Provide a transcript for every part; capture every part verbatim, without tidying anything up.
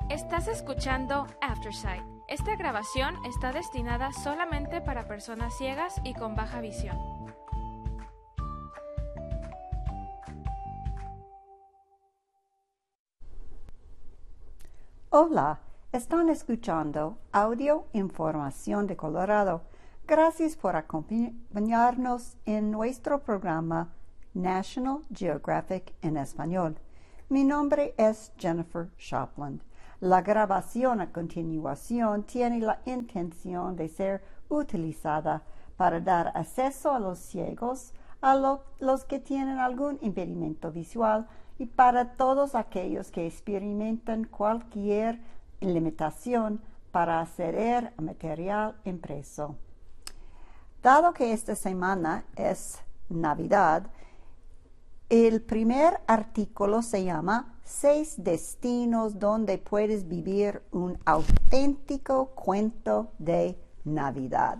Estás escuchando Aftersight. Esta grabación está destinada solamente para personas ciegas y con baja visión. Hola, están escuchando Audio Información de Colorado. Gracias por acompañarnos en nuestro programa National Geographic en español. Mi nombre es Jennifer Shopland. La grabación a continuación tiene la intención de ser utilizada para dar acceso a los ciegos, a lo, los que tienen algún impedimento visual y para todos aquellos que experimentan cualquier limitación para acceder a material impreso. Dado que esta semana es Navidad, el primer artículo se llama Seis destinos donde puedes vivir un auténtico cuento de Navidad.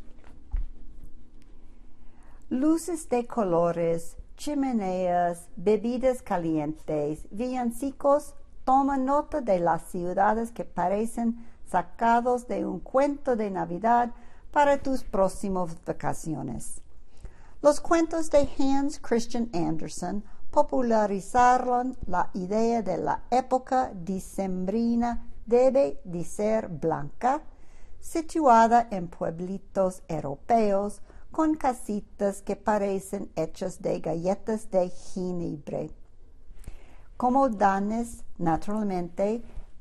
Luces de colores, chimeneas, bebidas calientes, villancicos toman nota de las ciudades que parecen sacados de un cuento de Navidad para tus próximas vacaciones. Los cuentos de Hans Christian Andersen popularizaron la idea de la época dicembrina debe de ser blanca, situada en pueblitos europeos con casitas que parecen hechas de galletas de jengibre. Como danes, naturalmente,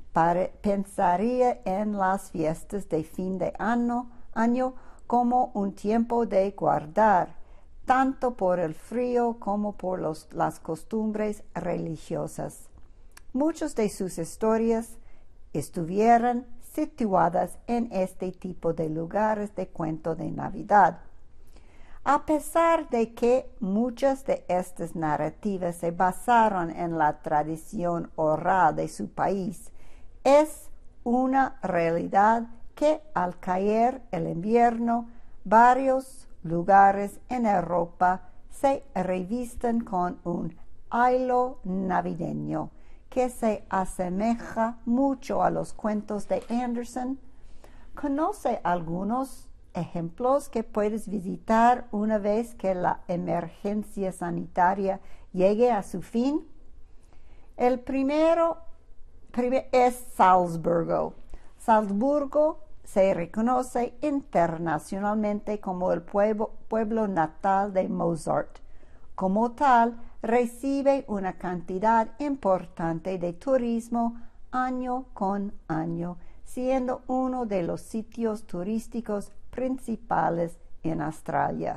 pensaría en las fiestas de fin de año, año como un tiempo de guardar, tanto por el frío como por los, las costumbres religiosas. Muchas de sus historias estuvieron situadas en este tipo de lugares de cuento de Navidad. A pesar de que muchas de estas narrativas se basaron en la tradición oral de su país, es una realidad que al caer el invierno, varios lugares en Europa se revisten con un halo navideño que se asemeja mucho a los cuentos de Andersen. ¿Conoce algunos ejemplos que puedes visitar una vez que la emergencia sanitaria llegue a su fin? El primero primer, es Salzburgo. Salzburgo se reconoce internacionalmente como el pueblo, pueblo natal de Mozart. Como tal, recibe una cantidad importante de turismo año con año, siendo uno de los sitios turísticos principales en Australia.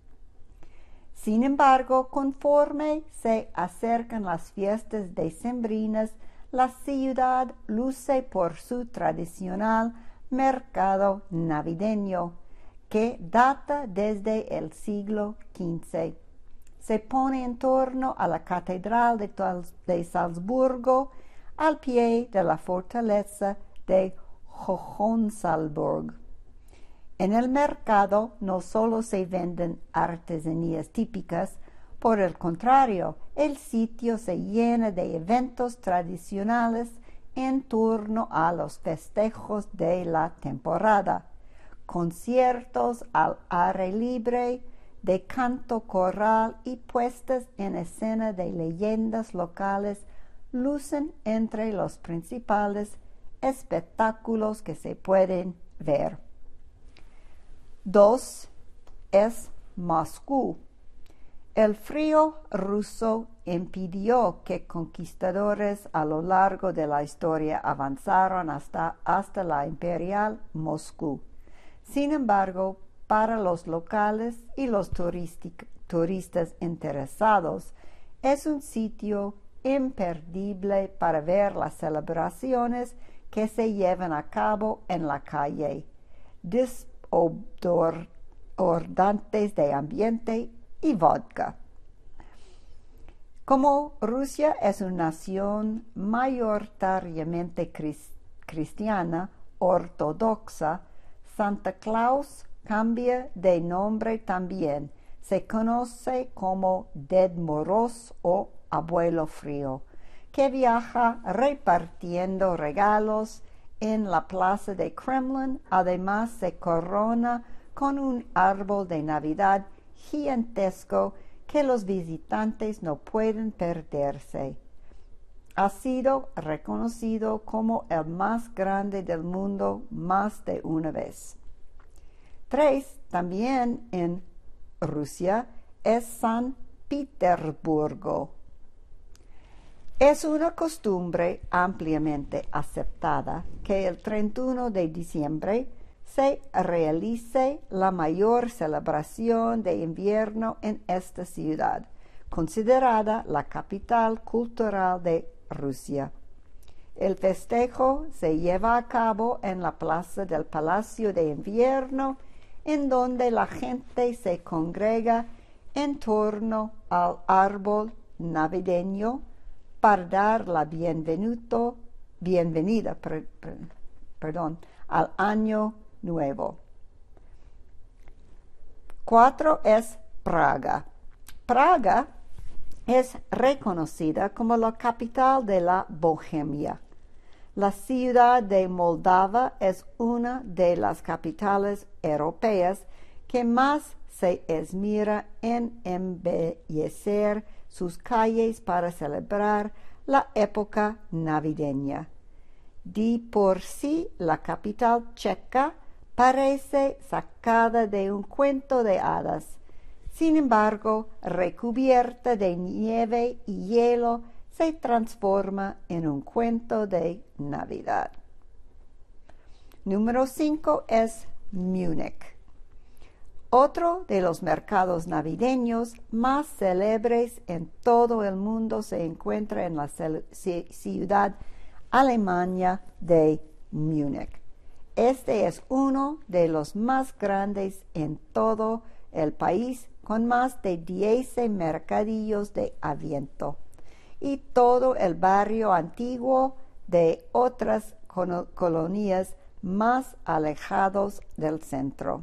Sin embargo, conforme se acercan las fiestas decembrinas, la ciudad luce por su tradicional mercado navideño, que data desde el siglo quince. Se pone en torno a la Catedral de, de Salzburgo, al pie de la fortaleza de Hohensalburg. En el mercado no solo se venden artesanías típicas, por el contrario, el sitio se llena de eventos tradicionales en torno a los festejos de la temporada. Conciertos al aire libre, de canto coral y puestas en escena de leyendas locales lucen entre los principales espectáculos que se pueden ver. Dos es Moscú. El frío ruso impidió que conquistadores a lo largo de la historia avanzaran hasta, hasta la imperial Moscú. Sin embargo, para los locales y los turistas interesados, es un sitio imperdible para ver las celebraciones que se llevan a cabo en la calle, desbordantes de ambiente y vodka. Como Rusia es una nación mayoritariamente cristiana ortodoxa, Santa Claus cambia de nombre también. Se conoce como Ded Moroz o Abuelo Frío, que viaja repartiendo regalos en la plaza de Kremlin. Además, se corona con un árbol de Navidad gigantesco que los visitantes no pueden perderse. Ha sido reconocido como el más grande del mundo más de una vez. Tres, también en Rusia, es San Petersburgo. Es una costumbre ampliamente aceptada que el treinta y uno de diciembre se realice la mayor celebración de invierno en esta ciudad, considerada la capital cultural de Rusia. El festejo se lleva a cabo en la plaza del Palacio de Invierno, en donde la gente se congrega en torno al árbol navideño para dar la bienvenuto, bienvenida per, per, perdón, al año nuevo. Cuatro es Praga. Praga es reconocida como la capital de la Bohemia. La ciudad de Moldava es una de las capitales europeas que más se esmera en embellecer sus calles para celebrar la época navideña. De por sí, la capital checa parece sacada de un cuento de hadas. Sin embargo, recubierta de nieve y hielo, se transforma en un cuento de Navidad. Número cinco es Múnich. Otro de los mercados navideños más célebres en todo el mundo se encuentra en la ciudad alemana de Múnich. Este es uno de los más grandes en todo el país, con más de diez mercadillos de Adviento y todo el barrio antiguo de otras colonias más alejados del centro.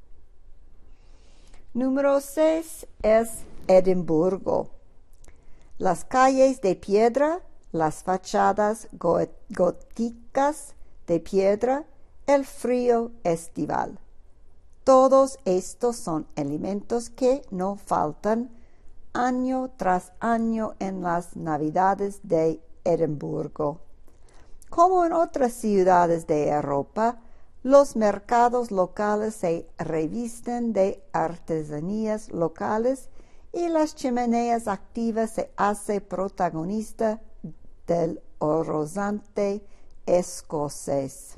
Número seis es Edimburgo. Las calles de piedra, las fachadas góticas de piedra, el frío estival. Todos estos son elementos que no faltan año tras año en las Navidades de Edimburgo. Como en otras ciudades de Europa, los mercados locales se revisten de artesanías locales y las chimeneas activas se hace protagonista del horizonte escocés.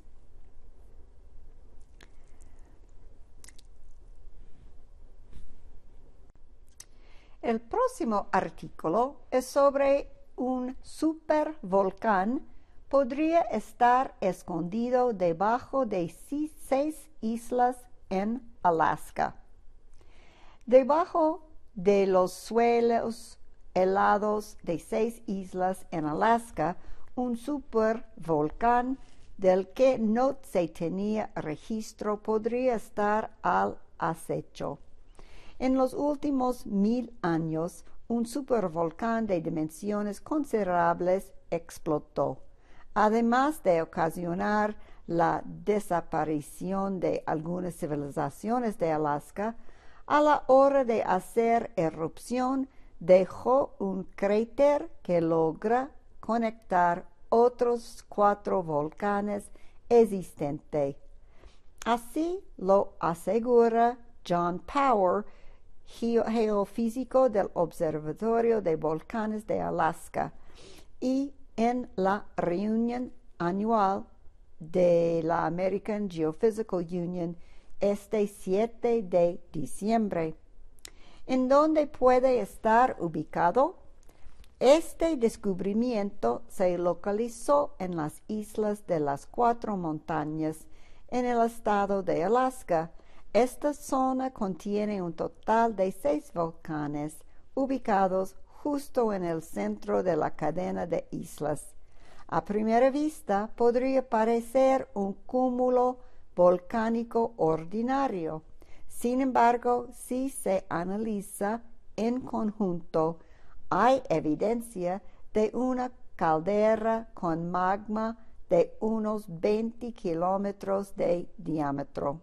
El próximo artículo es sobre un supervolcán. Podría estar escondido debajo de seis islas en Alaska. Debajo de los suelos helados de seis islas en Alaska, un supervolcán del que no se tenía registro podría estar al acecho. En los últimos mil años, un supervolcán de dimensiones considerables explotó, además de ocasionar la desaparición de algunas civilizaciones de Alaska. A la hora de hacer erupción, dejó un cráter que logra conectar otros cuatro volcanes existentes. Así lo asegura John Power, geofísico del Observatorio de Volcanes de Alaska, y en la reunión anual de la American Geophysical Union este siete de diciembre. ¿En dónde puede estar ubicado? Este descubrimiento se localizó en las islas de las Cuatro Montañas, en el estado de Alaska. Esta zona contiene un total de seis volcanes ubicados justo en el centro de la cadena de islas. A primera vista podría parecer un cúmulo volcánico ordinario. Sin embargo, si se analiza en conjunto, hay evidencia de una caldera con magma de unos veinte kilómetros de diámetro.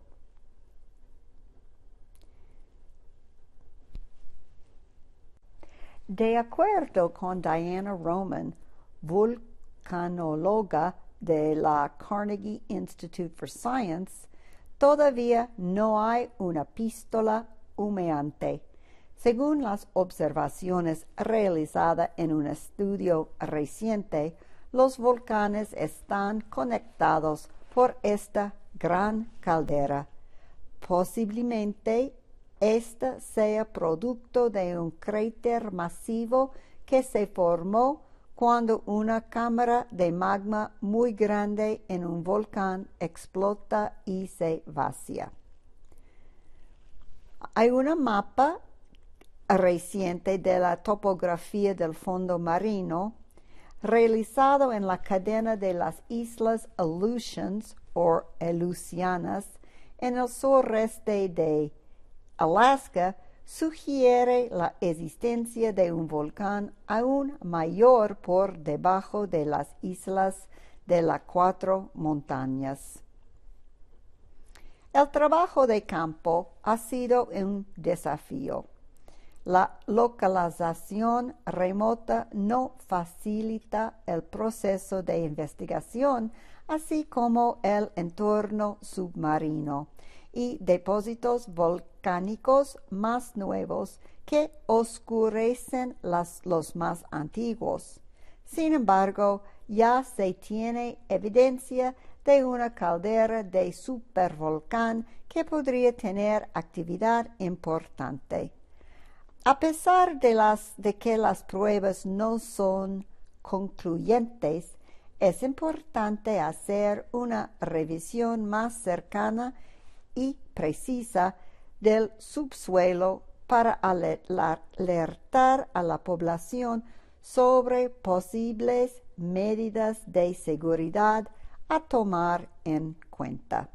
De acuerdo con Diana Roman, vulcanóloga de la Carnegie Institute for Science, todavía no hay una pistola humeante. Según las observaciones realizadas en un estudio reciente, los volcanes están conectados por esta gran caldera. Posiblemente esta sea producto de un cráter masivo que se formó cuando una cámara de magma muy grande en un volcán explota y se vacía. Hay un mapa reciente de la topografía del fondo marino realizado en la cadena de las islas Aleutianas o Aleutianas en el sureste de Alaska, sugiere la existencia de un volcán aún mayor por debajo de las islas de las cuatro montañas. El trabajo de campo ha sido un desafío. La localización remota no facilita el proceso de investigación, así como el entorno submarino y depósitos volcánicos más nuevos que oscurecen las, los más antiguos. Sin embargo, ya se tiene evidencia de una caldera de supervolcán que podría tener actividad importante. A pesar de, las, de que las pruebas no son concluyentes, es importante hacer una revisión más cercana y precisa del subsuelo para alertar a la población sobre posibles medidas de seguridad a tomar en cuenta.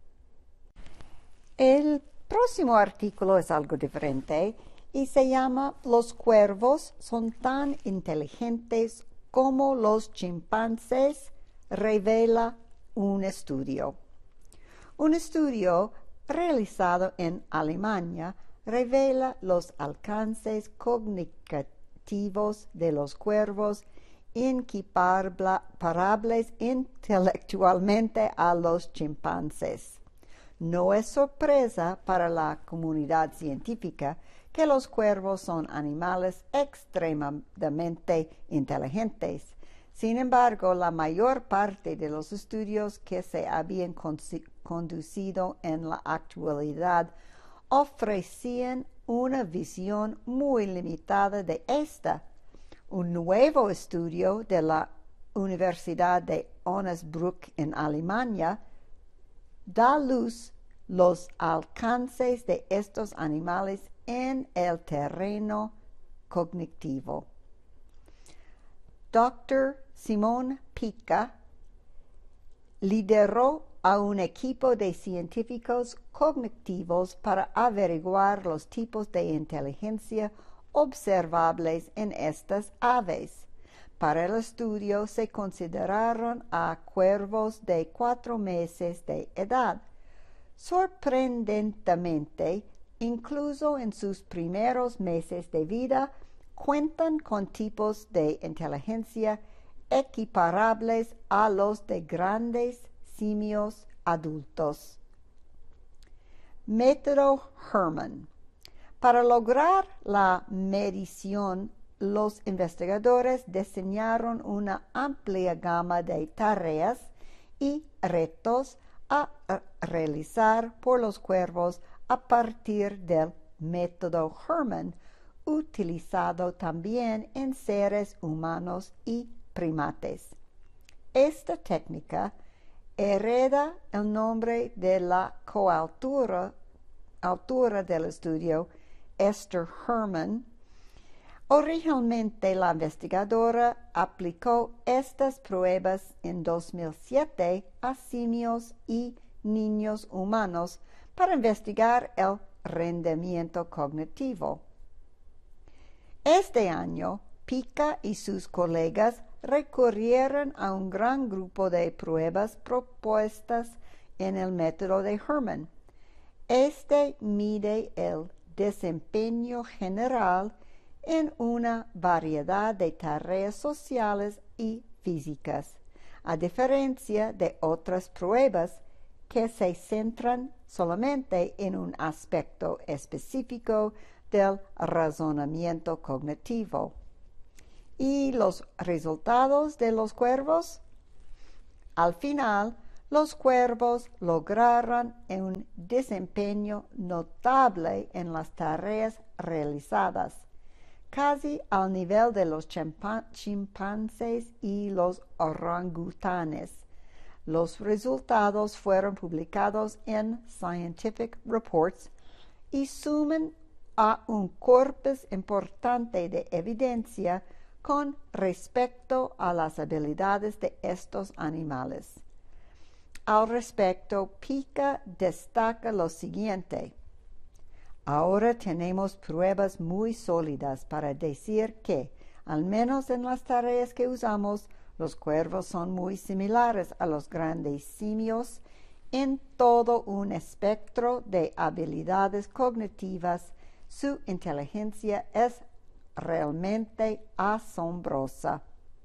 El próximo artículo es algo diferente y se llama «Los cuervos son tan inteligentes como los chimpancés», revela un estudio. Un estudio realizado en Alemania revela los alcances cognitivos de los cuervos equiparables intelectualmente a los chimpancés. No es sorpresa para la comunidad científica que los cuervos son animales extremadamente inteligentes. Sin embargo, la mayor parte de los estudios que se habían conducido en la actualidad ofrecían una visión muy limitada de esta. Un nuevo estudio de la Universidad de Osnabrück en Alemania da luz los alcances de estos animales en el terreno cognitivo. doctor Simon Pica lideró a un equipo de científicos cognitivos para averiguar los tipos de inteligencia observables en estas aves. Para el estudio se consideraron a cuervos de cuatro meses de edad. Sorprendentemente, incluso en sus primeros meses de vida, cuentan con tipos de inteligencia equiparables a los de grandes simios adultos. Método Hermann. Para lograr la medición, los investigadores diseñaron una amplia gama de tareas y retos a realizar por los cuervos a partir del método Hermann, utilizado también en seres humanos y primates. Esta técnica hereda el nombre de la coautora autora del estudio, Esther Hermann. Originalmente, la investigadora aplicó estas pruebas en dos mil siete a simios y niños humanos para investigar el rendimiento cognitivo. Este año, Pica y sus colegas recurrieron a un gran grupo de pruebas propuestas en el método de Herman. Este mide el desempeño general en una variedad de tareas sociales y físicas, a diferencia de otras pruebas que se centran solamente en un aspecto específico del razonamiento cognitivo. ¿Y los resultados de los cuervos? Al final, los cuervos lograron un desempeño notable en las tareas realizadas, casi al nivel de los chimpancés y los orangutanes. Los resultados fueron publicados en Scientific Reports y suman a un corpus importante de evidencia con respecto a las habilidades de estos animales. Al respecto, Pica destaca lo siguiente: ahora tenemos pruebas muy sólidas para decir que, al menos en las tareas que usamos, los cuervos son muy similares a los grandes simios en todo un espectro de habilidades cognitivas. Su inteligencia es realmente asombrosa.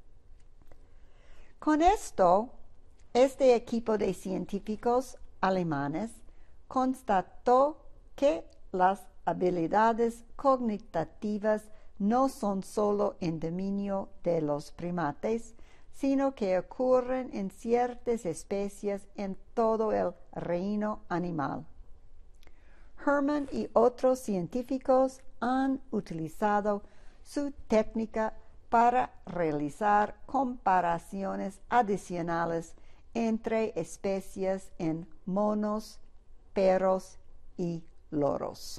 Con esto, este equipo de científicos alemanes constató que las habilidades cognitivas no son solo en dominio de los primates, sino que ocurren en ciertas especies en todo el reino animal. Herman y otros científicos han utilizado su técnica para realizar comparaciones adicionales entre especies en monos, perros y loros.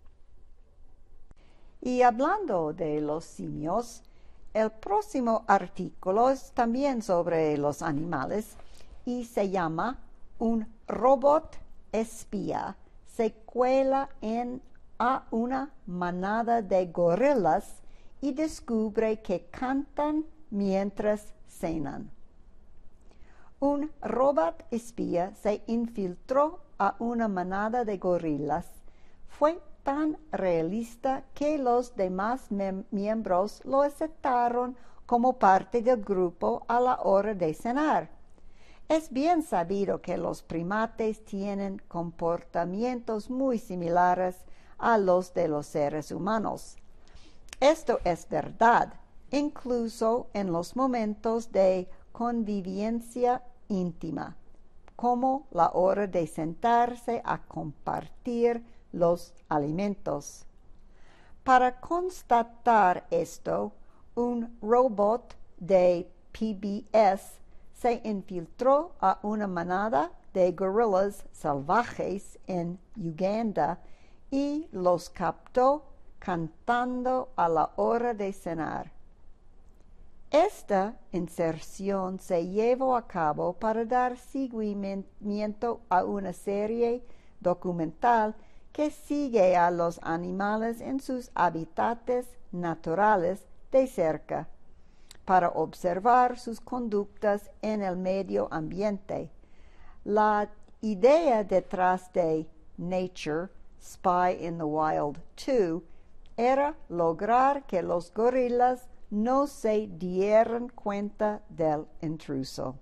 Y hablando de los simios, el próximo artículo es también sobre los animales y se llama Un robot espía se cuela en a una manada de gorilas y descubre que cantan mientras cenan. Un robot espía se infiltró a una manada de gorilas. Fue tan realista que los demás miembros lo aceptaron como parte del grupo a la hora de cenar. Es bien sabido que los primates tienen comportamientos muy similares a los de los seres humanos. Esto es verdad, incluso en los momentos de convivencia íntima, como la hora de sentarse a compartir los alimentos. Para constatar esto, un robot de P B S se infiltró a una manada de gorilas salvajes en Uganda y los captó cantando a la hora de cenar. Esta inserción se llevó a cabo para dar seguimiento a una serie documental que sigue a los animales en sus hábitats naturales de cerca, para observar sus conductas en el medio ambiente. La idea detrás de Nature, Spy in the Wild dos era lograr que los gorilas no se dieran cuenta del intruso.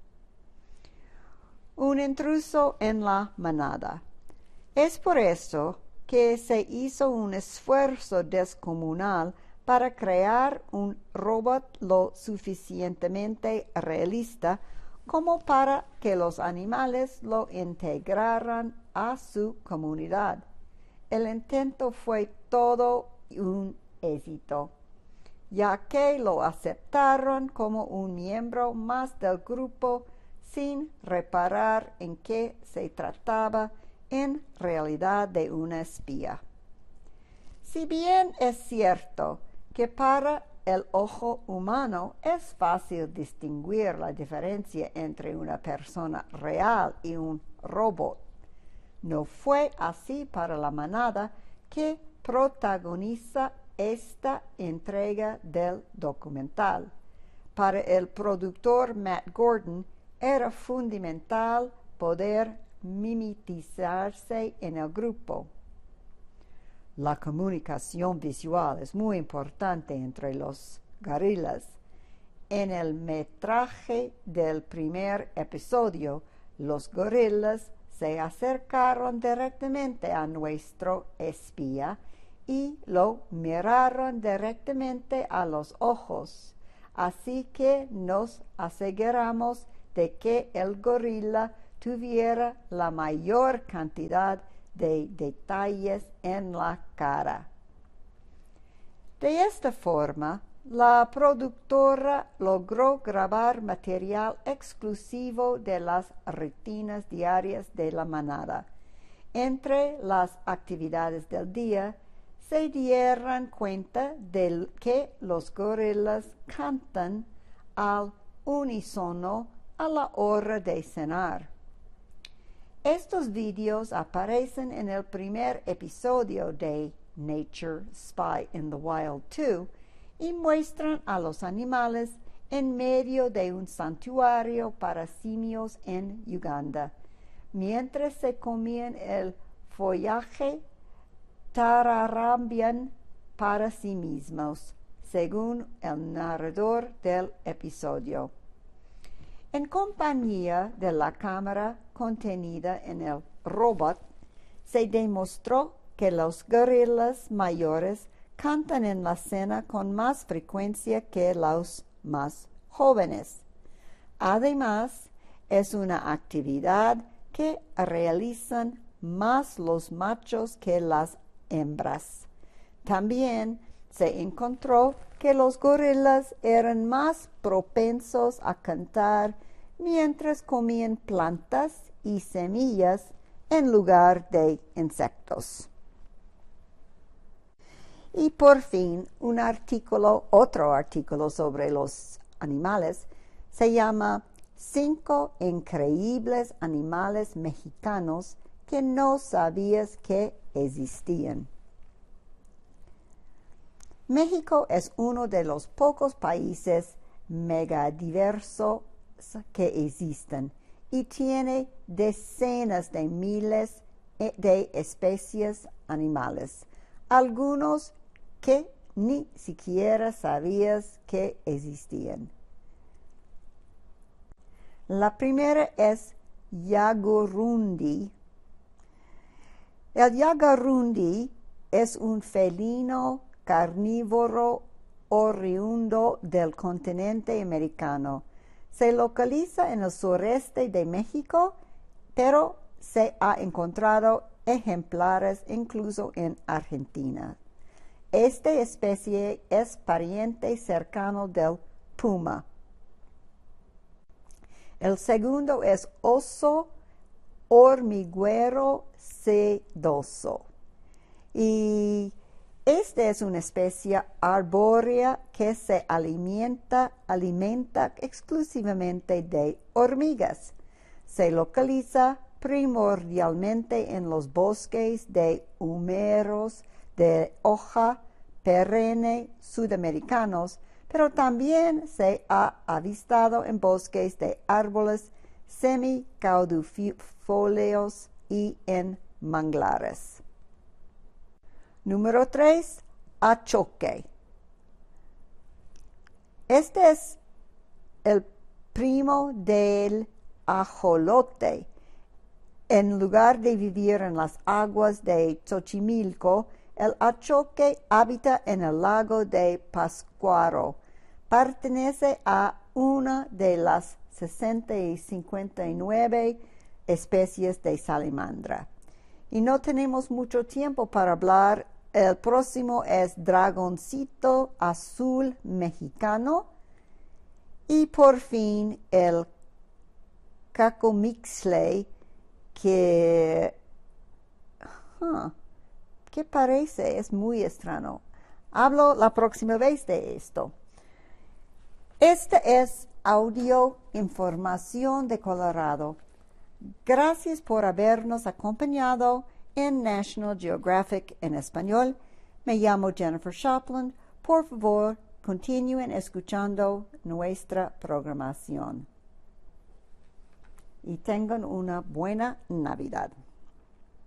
Un intruso en la manada. Es por eso que se hizo un esfuerzo descomunal para crear un robot lo suficientemente realista como para que los animales lo integraran a su comunidad. El intento fue todo un éxito, ya que lo aceptaron como un miembro más del grupo sin reparar en que se trataba en realidad de una espía. Si bien es cierto que para el ojo humano es fácil distinguir la diferencia entre una persona real y un robot, no fue así para la manada que protagoniza esta entrega del documental. Para el productor Matt Gordon era fundamental poder mimetizarse en el grupo. La comunicación visual es muy importante entre los gorilas. En el metraje del primer episodio, los gorilas se acercaron directamente a nuestro espía y lo miraron directamente a los ojos. Así que nos aseguramos de que el gorila tuviera la mayor cantidad de detalles en la cara. De esta forma, la productora logró grabar material exclusivo de las rutinas diarias de la manada. Entre las actividades del día, se dieron cuenta de que los gorilas cantan al unísono a la hora de cenar. Estos videos aparecen en el primer episodio de Nature Spy in the Wild dos y muestran a los animales en medio de un santuario para simios en Uganda, mientras se comían el follaje. Tararabian para sí mismos, según el narrador del episodio. En compañía de la cámara contenida en el robot, se demostró que los gorilas mayores cantan en la cena con más frecuencia que los más jóvenes. Además, es una actividad que realizan más los machos que las hembras. También se encontró que los gorilas eran más propensos a cantar mientras comían plantas y semillas en lugar de insectos. Y por fin, un artículo, otro artículo sobre los animales, se llama Cinco increíbles animales mexicanos que no sabías que existían. México es uno de los pocos países megadiversos que existen y tiene decenas de miles de especies animales, algunos que ni siquiera sabías que existían. La primera es Yagurrundi. El Yagurrundi es un felino carnívoro oriundo del continente americano. Se localiza en el sureste de México, pero se ha encontrado ejemplares incluso en Argentina. Esta especie es pariente cercano del puma. El segundo es oso hormiguero sedoso. Y esta es una especie arbórea que se alimenta, alimenta exclusivamente de hormigas. Se localiza primordialmente en los bosques de húmedos de hoja perenne sudamericanos, pero también se ha avistado en bosques de árboles semicaudifolios y en manglares. Número tres, achoque. Este es el primo del ajolote. En lugar de vivir en las aguas de Xochimilco, el achoque habita en el lago de Pátzcuaro. Pertenece a una de las sesenta y cincuenta y nueve especies de salamandra. Y no tenemos mucho tiempo para hablar. El próximo es dragoncito azul mexicano. Y por fin el cacomixtle, que, huh, ¿qué parece? Es muy extraño. Hablo la próxima vez de esto. Este es Audio Información de Colorado. Gracias por habernos acompañado en National Geographic en español. Me llamo Jennifer Shopland. Por favor, continúen escuchando nuestra programación. Y tengan una buena Navidad.